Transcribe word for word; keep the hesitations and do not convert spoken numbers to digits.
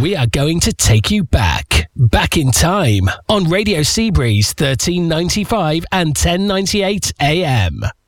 we are going to take you back, back in time on Radio Seabreeze thirteen ninety-five and ten ninety-eight A M.